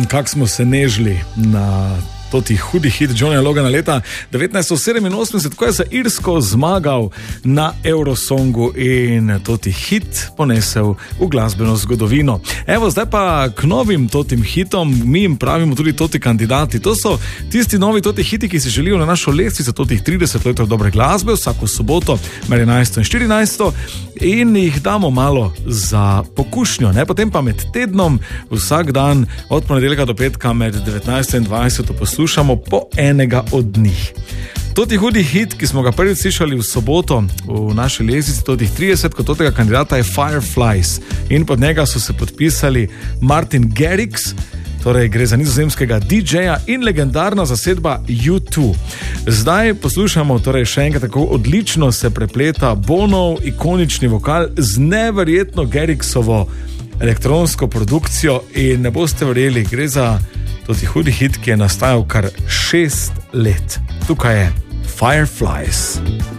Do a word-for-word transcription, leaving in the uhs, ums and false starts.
kako smo se nežili na toti hudi hit Johnnyja Logana leta devetnajststo sedeminosemdeset, ko je za Irsko zmagal na Eurosongu in toti hit ponesel v glasbeno zgodovino. Evo, zdaj pa k novim totim hitom, mi jim pravimo tudi toti kandidati. To so tisti novi toti hiti, ki si želijo na našo lestvico totih trideset let dobre glasbe vsako soboto med enajsto in štirinajsto in jih damo malo za pokušnjo, ne? Potem pa med tednom vsak dan od ponedeljka do petka med devetnajsto in dvajseto poslušamo po enega od njih. Toti hudi hit, ki smo ga prvič slišali v soboto v naši lestvici totih trideset, kot totega kandidata je Fireflies in pod njega so se podpisali Martin Garrix, torej gre za nizozemskega didžeja in legendarna zasedba U dva. Zdaj poslušamo torej še enkrat, kako odlično se prepleta Bonov ikonični vokal z neverjetno Garrixovo elektronsko produkcijo in ne boste verjeli, gre za toti hudi hit, ki je nastajal kar šest let. Tukaj je Fireflies.